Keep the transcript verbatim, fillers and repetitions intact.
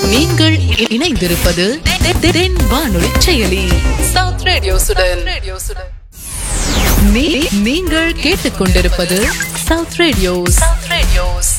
நீங்கள் இணைந்திருப்பது தென் வானொலி செயலி சவுத் ரேடியோசுடன். நீங்கள் கேட்டுக்கொண்டிருப்பது சவுத் ரேடியோஸ்.